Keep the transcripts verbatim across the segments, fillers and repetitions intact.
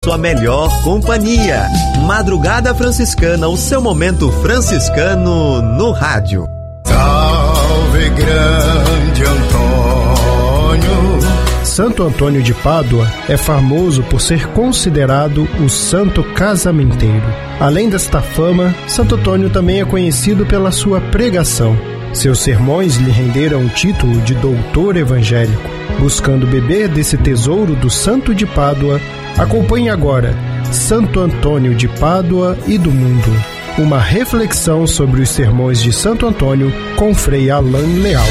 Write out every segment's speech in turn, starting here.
Sua melhor companhia. Madrugada Franciscana, o seu momento franciscano no rádio. Salve, grande Antônio. Santo Antônio de Pádua é famoso por ser considerado o santo casamenteiro. Além desta fama, Santo Antônio também é conhecido pela sua pregação. Seus sermões lhe renderam o título de doutor evangélico. Buscando beber desse tesouro do Santo de Pádua, acompanhe agora Santo Antônio de Pádua e do Mundo. Uma reflexão sobre os sermões de Santo Antônio com Frei Alain Leal.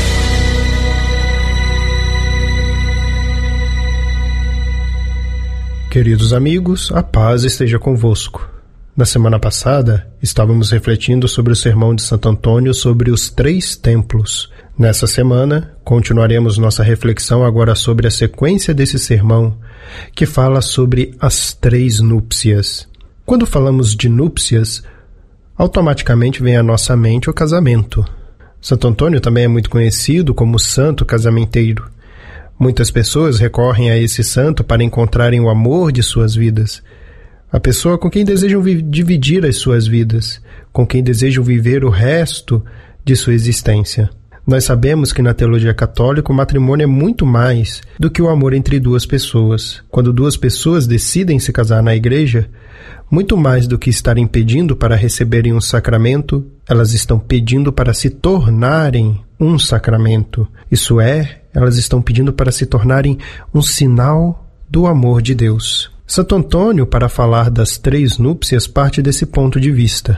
Queridos amigos, a paz esteja convosco. Na semana passada, estávamos refletindo sobre o sermão de Santo Antônio sobre os três templos. Nessa semana, continuaremos nossa reflexão agora sobre a sequência desse sermão, que fala sobre as três núpcias. Quando falamos de núpcias, automaticamente vem à nossa mente o casamento. Santo Antônio também é muito conhecido como santo casamenteiro. Muitas pessoas recorrem a esse santo para encontrarem o amor de suas vidas, a pessoa com quem desejam vi- dividir as suas vidas, com quem desejam viver o resto de sua existência. Nós sabemos que na teologia católica o matrimônio é muito mais do que o amor entre duas pessoas. Quando duas pessoas decidem se casar na igreja, muito mais do que estarem pedindo para receberem um sacramento, elas estão pedindo para se tornarem um sacramento. Isso é, elas estão pedindo para se tornarem um sinal do amor de Deus. Santo Antônio, para falar das três núpcias, parte desse ponto de vista.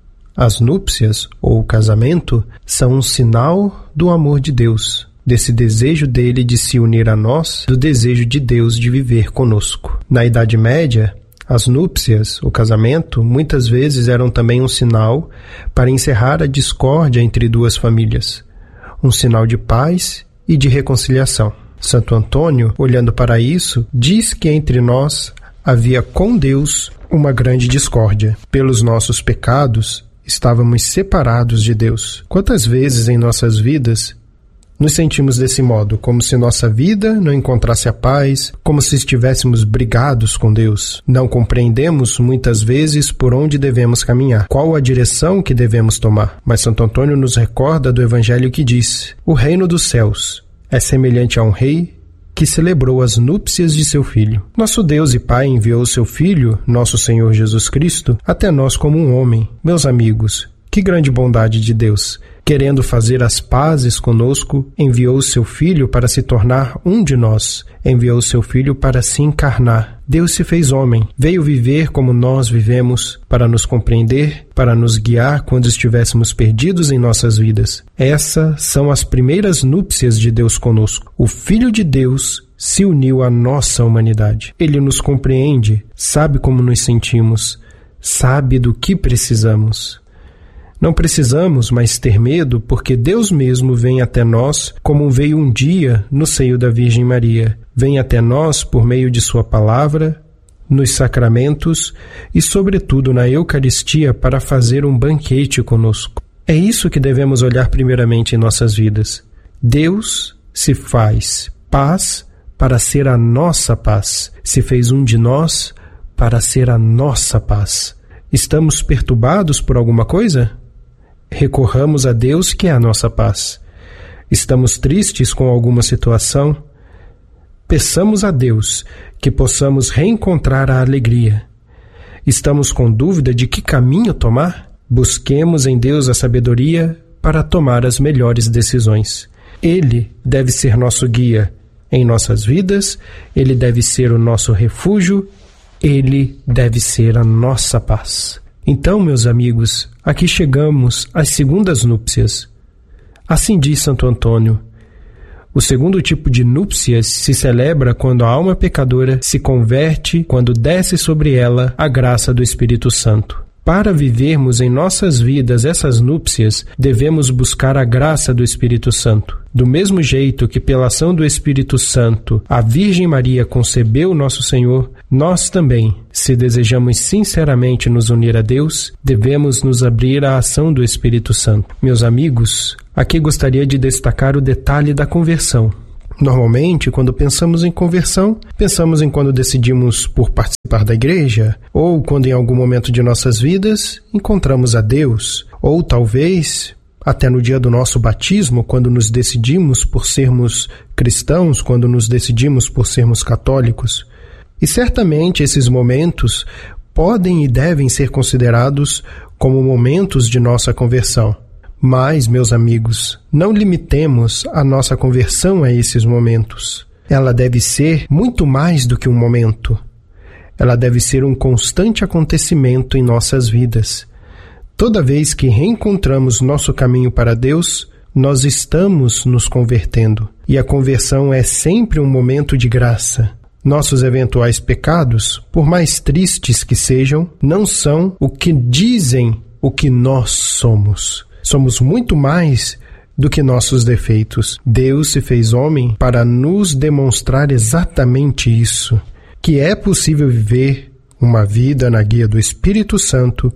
As núpcias, ou casamento, são um sinal do amor de Deus, desse desejo dele de se unir a nós, do desejo de Deus de viver conosco. Na Idade Média, as núpcias, o casamento, muitas vezes eram também um sinal para encerrar a discórdia entre duas famílias, um sinal de paz e de reconciliação. Santo Antônio, olhando para isso, diz que entre nós havia com Deus uma grande discórdia. Pelos nossos pecados, estávamos separados de Deus. Quantas vezes em nossas vidas nos sentimos desse modo, como se nossa vida não encontrasse a paz, como se estivéssemos brigados com Deus? Não compreendemos muitas vezes por onde devemos caminhar, qual a direção que devemos tomar. Mas Santo Antônio nos recorda do Evangelho que diz: o reino dos céus é semelhante a um rei que celebrou as núpcias de seu filho. Nosso Deus e Pai enviou seu Filho, nosso Senhor Jesus Cristo, até nós como um homem. Meus amigos, que grande bondade de Deus! Querendo fazer as pazes conosco, enviou seu Filho para se tornar um de nós. Enviou seu Filho para se encarnar. Deus se fez homem, veio viver como nós vivemos, para nos compreender, para nos guiar quando estivéssemos perdidos em nossas vidas. Essas são as primeiras núpcias de Deus conosco. O Filho de Deus se uniu à nossa humanidade. Ele nos compreende, sabe como nos sentimos, sabe do que precisamos. Não precisamos mais ter medo, porque Deus mesmo vem até nós como veio um dia no seio da Virgem Maria. Vem até nós por meio de sua palavra, nos sacramentos e, sobretudo, na Eucaristia para fazer um banquete conosco. É isso que devemos olhar primeiramente em nossas vidas. Deus se faz paz para ser a nossa paz. Se fez um de nós para ser a nossa paz. Estamos perturbados por alguma coisa? Recorramos a Deus, que é a nossa paz. Estamos tristes com alguma situação? Peçamos a Deus que possamos reencontrar a alegria. Estamos com dúvida de que caminho tomar? Busquemos em Deus a sabedoria para tomar as melhores decisões. Ele deve ser nosso guia em nossas vidas, Ele deve ser o nosso refúgio, Ele deve ser a nossa paz. Então, meus amigos, aqui chegamos às segundas núpcias. Assim diz Santo Antônio: o segundo tipo de núpcias se celebra quando a alma pecadora se converte, quando desce sobre ela a graça do Espírito Santo. Para vivermos em nossas vidas essas núpcias, devemos buscar a graça do Espírito Santo. Do mesmo jeito que pela ação do Espírito Santo a Virgem Maria concebeu nosso Senhor, nós também, se desejamos sinceramente nos unir a Deus, devemos nos abrir à ação do Espírito Santo. Meus amigos, aqui gostaria de destacar o detalhe da conversão. Normalmente, quando pensamos em conversão, pensamos em quando decidimos por participar da igreja, ou quando em algum momento de nossas vidas encontramos a Deus, ou talvez até no dia do nosso batismo, quando nos decidimos por sermos cristãos, quando nos decidimos por sermos católicos. E certamente esses momentos podem e devem ser considerados como momentos de nossa conversão. Mas, meus amigos, não limitemos a nossa conversão a esses momentos. Ela deve ser muito mais do que um momento. Ela deve ser um constante acontecimento em nossas vidas. Toda vez que reencontramos nosso caminho para Deus, nós estamos nos convertendo. E a conversão é sempre um momento de graça. Nossos eventuais pecados, por mais tristes que sejam, não são o que dizem o que nós somos. Somos muito mais do que nossos defeitos. Deus se fez homem para nos demonstrar exatamente isso, que é possível viver uma vida na guia do Espírito Santo,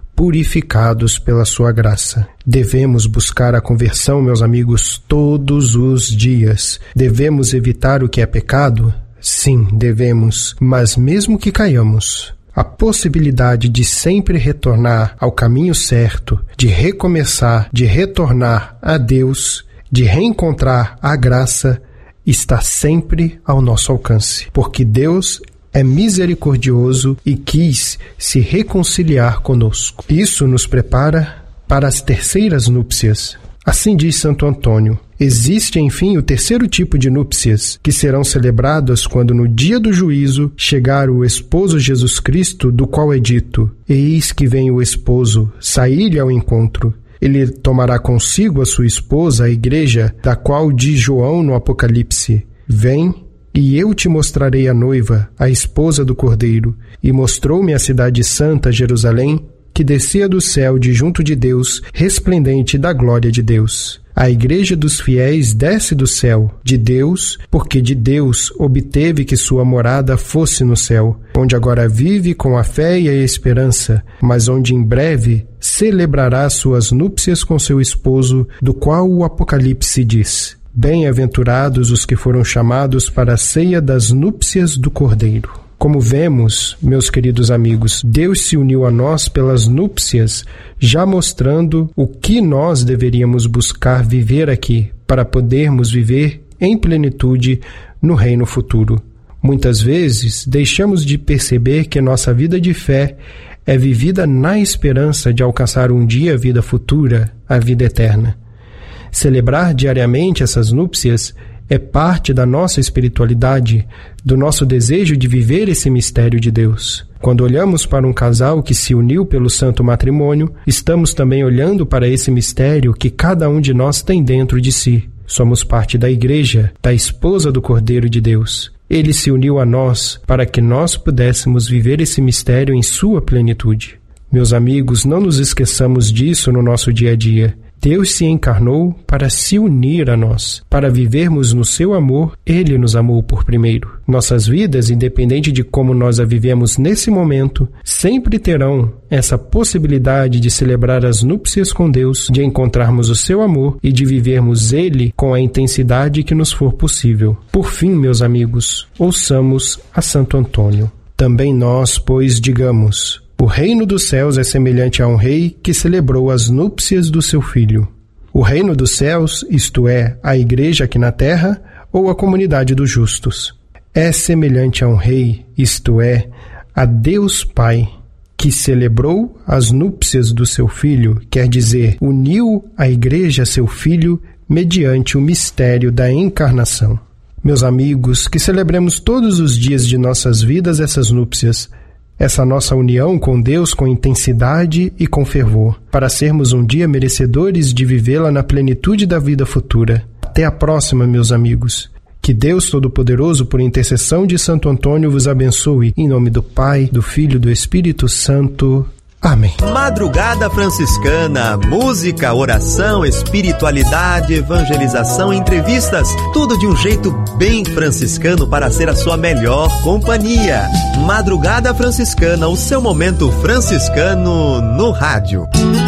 purificados pela sua graça. Devemos buscar a conversão, meus amigos, todos os dias. Devemos evitar o que é pecado? Sim, devemos, mas mesmo que caiamos, a possibilidade de sempre retornar ao caminho certo, de recomeçar, de retornar a Deus, de reencontrar a graça, está sempre ao nosso alcance, porque Deus é misericordioso e quis se reconciliar conosco. Isso nos prepara para as terceiras núpcias. Assim diz Santo Antônio. Existe, enfim, o terceiro tipo de núpcias, que serão celebradas quando no dia do juízo chegar o esposo Jesus Cristo, do qual é dito: eis que vem o esposo, saí-lhe ao encontro. Ele tomará consigo a sua esposa, a igreja, da qual diz João no Apocalipse: vem, e eu te mostrarei a noiva, a esposa do Cordeiro. E mostrou-me a cidade santa, Jerusalém, que descia do céu de junto de Deus, resplendente da glória de Deus. A igreja dos fiéis desce do céu, de Deus, porque de Deus obteve que sua morada fosse no céu, onde agora vive com a fé e a esperança, mas onde em breve celebrará suas núpcias com seu esposo, do qual o Apocalipse diz: bem-aventurados os que foram chamados para a ceia das núpcias do Cordeiro. Como vemos, meus queridos amigos, Deus se uniu a nós pelas núpcias, já mostrando o que nós deveríamos buscar viver aqui, para podermos viver em plenitude no reino futuro. Muitas vezes, deixamos de perceber que nossa vida de fé é vivida na esperança de alcançar um dia a vida futura, a vida eterna. Celebrar diariamente essas núpcias é parte da nossa espiritualidade, do nosso desejo de viver esse mistério de Deus. Quando olhamos para um casal que se uniu pelo santo matrimônio, estamos também olhando para esse mistério que cada um de nós tem dentro de si. Somos parte da igreja, da esposa do Cordeiro de Deus. Ele se uniu a nós para que nós pudéssemos viver esse mistério em sua plenitude. Meus amigos, não nos esqueçamos disso no nosso dia a dia. Deus se encarnou para se unir a nós. Para vivermos no seu amor, Ele nos amou por primeiro. Nossas vidas, independente de como nós a vivemos nesse momento, sempre terão essa possibilidade de celebrar as núpcias com Deus, de encontrarmos o seu amor e de vivermos Ele com a intensidade que nos for possível. Por fim, meus amigos, ouçamos a Santo Antônio. Também nós, pois, digamos: o reino dos céus é semelhante a um rei que celebrou as núpcias do seu filho. O reino dos céus, isto é, a igreja aqui na terra, ou a comunidade dos justos, é semelhante a um rei, isto é, a Deus Pai, que celebrou as núpcias do seu filho, quer dizer, uniu a igreja a seu filho mediante o mistério da encarnação. Meus amigos, que celebremos todos os dias de nossas vidas essas núpcias, essa nossa união com Deus com intensidade e com fervor, para sermos um dia merecedores de vivê-la na plenitude da vida futura. Até a próxima, meus amigos. Que Deus Todo-Poderoso, por intercessão de Santo Antônio, vos abençoe. Em nome do Pai, do Filho e do Espírito Santo. Amém. Madrugada Franciscana, música, oração, espiritualidade, evangelização, entrevistas, tudo de um jeito bem franciscano para ser a sua melhor companhia. Madrugada Franciscana, o seu momento franciscano no rádio.